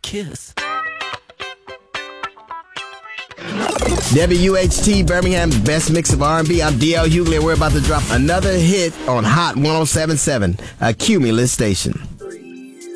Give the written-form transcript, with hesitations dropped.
kiss. WHT Birmingham's best mix of R&B. I'm DL Hughley, and we're about to drop another hit on Hot 107.7, a Cumulus station.